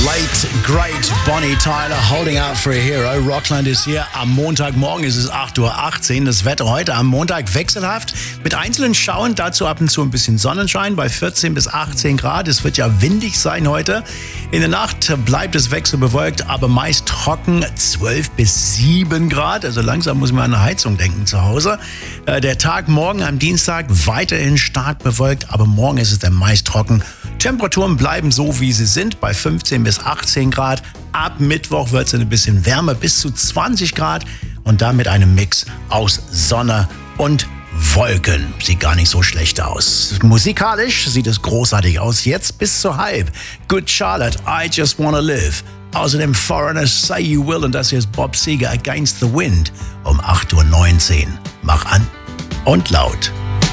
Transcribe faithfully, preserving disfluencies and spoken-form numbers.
Late, great Bonnie Tyler, Holding Out for a Hero. Rockland ist hier. Am Montagmorgen ist es acht Uhr achtzehn. Das Wetter heute am Montag wechselhaft mit einzelnen Schauern. Dazu ab und zu ein bisschen Sonnenschein bei vierzehn bis achtzehn Grad. Es wird ja windig sein heute. In der Nacht bleibt es wechselbewölkt, aber meist trocken. zwölf bis sieben Grad. Also langsam muss man an eine Heizung denken zu Hause. Der Tag morgen am Dienstag weiterhin stark bewölkt, aber morgen ist es dann meist trocken. Temperaturen bleiben so, wie sie sind, bei fünfzehn bis achtzehn Grad. Ab Mittwoch wird es ein bisschen wärmer, bis zu zwanzig Grad. Und dann mit einem Mix aus Sonne und Wolken. Sieht gar nicht so schlecht aus. Musikalisch sieht es großartig aus. Jetzt bis zur Halb. Good Charlotte, I Just Wanna Live. Außerdem Foreigners, Say You Will. Und das hier ist Bob Seger, Against the Wind. Um acht Uhr neunzehn. Mach an und laut.